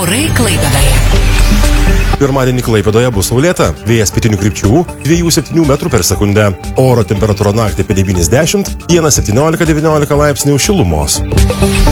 Orai Klaipėdoje. Pirmadienį Klaipėdoje bus saulėta, vėjas pietinių krypčių 2–7 metrų per sekundę. Oro temperatūra naktį apie 9–10, dieną 17–19 laipsnių šilumos.